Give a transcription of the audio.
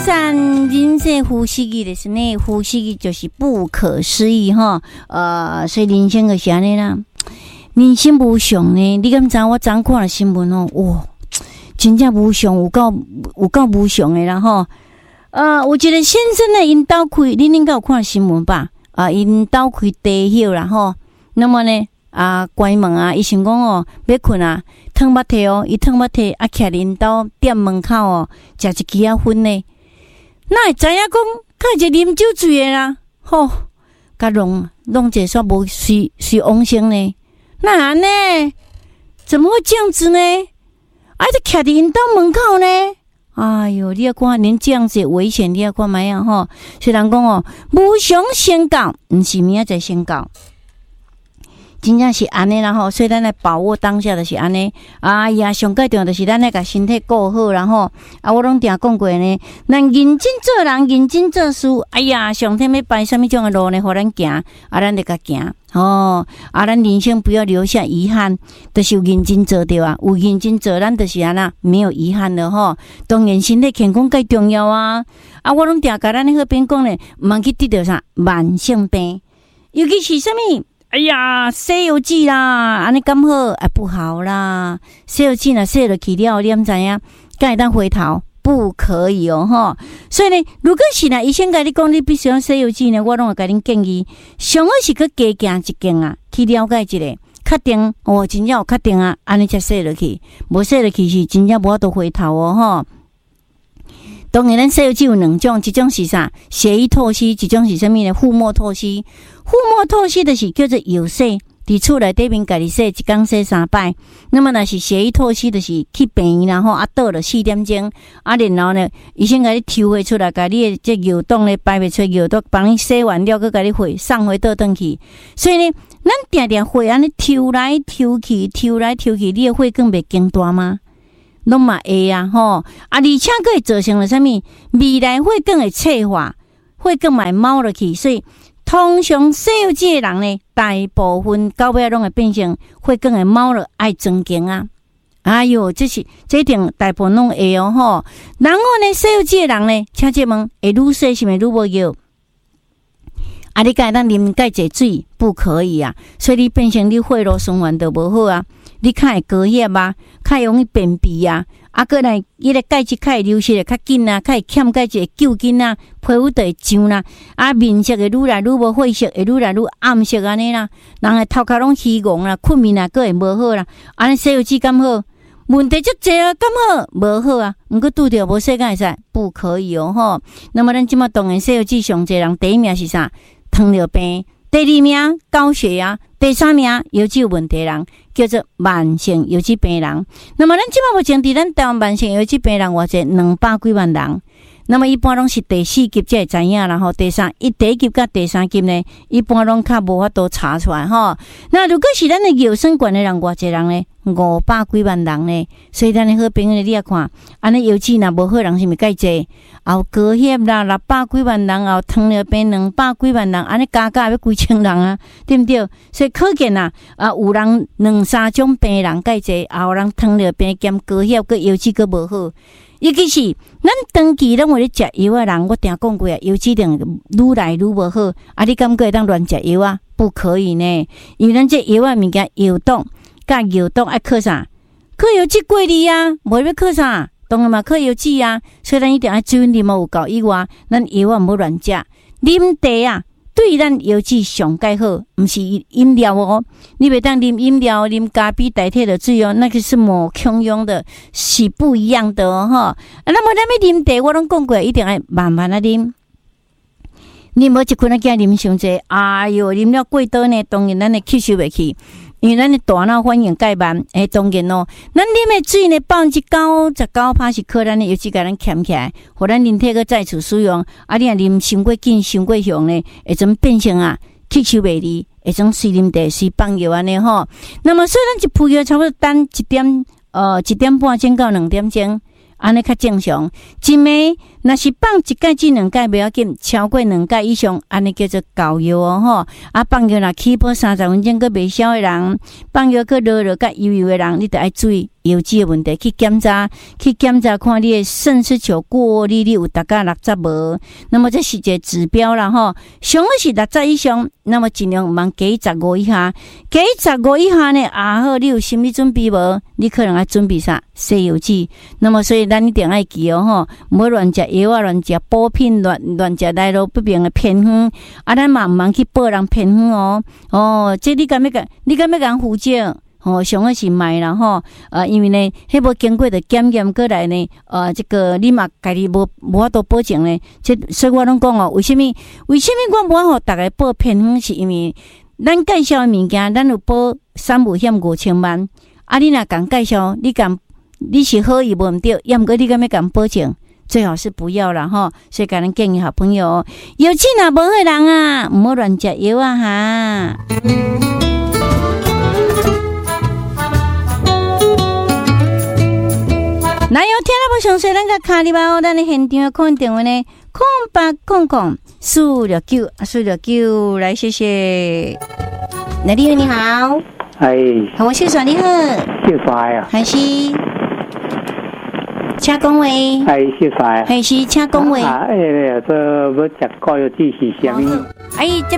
善，人生呼吸器就是呢，呼吸器就是不可思议哈。所以人生就是安尼啦。人生无常呢，你敢知我昨看了新闻哦，哇，真正无常，有够无常的啦吼。我觉得先生呢，因兜开，你应该有看新闻吧？因兜开地休啦吼。那么呢，关门啊，伊想讲哦，要困啊，烫肉体哦，伊烫肉体徛因兜店门口哦，食一支粉呢。那会知影讲，较一个啉酒醉的啦，吼，甲弄者煞无随往生呢？那安呢？怎么会这样子呢？就徛伫因兜门口呢？哎哟，你要看连这样子危险，你要看卖啊吼？虽然讲哦，无常先到，毋是明仔载先到。真正是安尼啦吼，所以咱来把握当下就是安尼。哎呀，上介重要就是咱来甲身体顾好，然后我拢定讲过呢，咱认真做人，认真做事。哎呀，上天要摆什么种的路呢？互咱行，咱就甲行哦。咱人生不要留下遗憾，就是有认真做对啊，有认真做，咱就是安那没有遗憾了吼。当然，身体健康最重要啊。我拢定甲咱那边讲呢，毋通去得到啥慢性病，尤其是什么？哎呀，西游记啦，安尼刚好不好啦。西游记若洗落去了，你毋知影，敢会当回头？不可以哦，吼。所以呢，如果是呢，医生甲你讲，你必须要西游记呢，我拢会甲恁建议，上好是去加行一间啊，去了解一下，确定哦，真正有确定啊，安尼才洗落去，无洗落去是真正无法度回头哦，吼。当然，咱西游记有两种，一种是啥？血液透析，一种是什么呢？腹膜透析。腹膜透析就是叫做药洗，伫厝内底面家己洗，一天洗3摆。那么若是血液透析，就是去病院然后倒了4点钟，然后呢，医生甲你抽回出来，甲你的这药洞咧排袂出药洞，帮你洗完了，佮甲你送回倒转去。所以呢，咱定定血安尼抽来抽去，抽来抽去，你的血管袂经大吗？拢嘛会啊吼，而且佫会造成了什么？未来血管会脆化，血管嘛会猫落去，所以通常西游记的人呢，大部分到尾拢会变成血管会猫落，爱增强啊！哎哟，这一定大部分拢会哦吼。然后呢，西游记的人呢，请这问会愈细是毋是愈无药？你敢会当啉介济水？不可以啊！所以你变成你血路循环都无好啊！你较会高血啊，较容易便秘啊，过来伊个钙质较会流失的较紧啊，较会欠钙质会救紧啊，皮肤就会痒啦，面色会愈来愈无血色，会愈来愈暗色安尼啦，人的头壳拢虚戆啦，困眠啊，佫会无好啦，安尼西游记敢好？问题足济啊，敢好？无好啊，毋过拄着无洗敢会使？不可以哦吼。那么咱即马当然西游记上济人第一名是啥？糖尿病。第2名高血压，第3名腰肌有问题人叫做慢性腰肌病人。那么咱即马目前伫咱台湾慢性腰肌病人，偌济200几万人。那么一般拢是第4级才会知影，然后第1级甲第3级呢，一般拢较无法度查出来吼。那如果是咱的腰酸管的人，偌济人呢？500几万人呢，所以咱的好朋友你也看，安尼腰肌若无好人是毋是介济？有高血啦，600几万人，有糖尿病200几万人，安尼加要几千人啊，对不对？所以可见啊，有人2-3种病人介济，有人糖尿病兼高血个腰肌个无好。尤其是咱长期拢为咧食药的人，我定讲过啊，腰肌定愈来愈无好。你敢会当乱食药啊？不可以呢，因为咱这药啊物件药毒。甲药毒爱靠啥？靠药剂过滤啊，无要靠啥？当然嘛，靠药剂啊。所以咱一定爱注意啉有够以外，咱药啊毋好乱食。啉茶啊，对咱腰肌上介好，毋是饮料哦。你袂当啉饮料，啉咖啡代替的水哦，那个是某空用的，是不一样的哦哈。那么咱要啉茶，我拢讲过，一定爱慢慢啊啉。你无一困啊，惊啉伤济，哎哟，啉了过多呢，当然咱会吸收袂去。因为咱的大脑反应介慢，当然咯，咱啉的水呢，99%是靠咱的腰肌甲咱牵起来，互咱人体个再次使用。你若啉伤过紧、伤过凶呢，会怎变成吸收袂离，会种水啉茶、水放药安尼吼。那么所以咱一铺药差不多等1点半钟到2点钟，安尼较正常。一暝若是放一盖至两盖不要紧，超过两盖以上，安尼叫做高药哦吼。啊，放药若起泡30分钟，佮袂消的人，放药佮热佮油油的人，你得爱注意油脂的问题，去检查看你的肾丝球过滤率有达到60无，那么这是一个指标啦吼。上个是60以上，那么尽量唔通加15以下，加15以下呢，好，你有心理准备无？你可能要准备啥？西药剂。那么所以咱一定爱记哦吼，唔好乱食药啊，乱食补品，乱食来路不明的偏方，啊，咱嘛唔通去报人偏方哦。哦，这你敢要讲负责？哦，上个是卖啦吼，因为呢，迄无经过的检验过来呢，这个你嘛家己无法度保证呢。所以我拢讲哦，为什么我无法互大家报偏方，是因为咱介绍的物件，咱有保3保险5000万，啊，你若敢介绍，你是好意无毋对，要毋过你敢要敢保证？最好是不要啦吼。所以甲咱建议好朋友，有钱若无好人啊，毋好乱食药啊哈。那有听了不详细，咱甲卡里吧，咱的现场看电话呢，0800-469-469来，谢谢。那你好，你好，好，我谢爽你好， 谢爽呀， 还是，请讲话， 谢爽， 还是请讲话。 这要食高药剂是啥物？ 这